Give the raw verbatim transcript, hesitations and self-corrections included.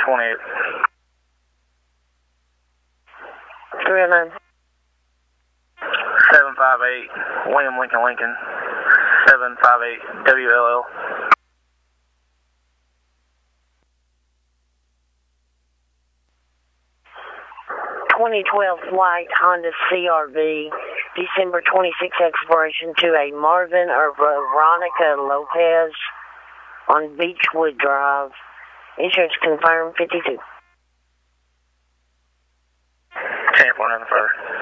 twenty-eight. three oh nine. seven five eight, William Lincoln Lincoln. seven five eight, W L L. twenty twelve flight Honda C R V, December twenty-sixth expiration to a Marvin or Veronica Lopez on Beechwood Drive. Insurance confirmed fifty-two. ten four nine first.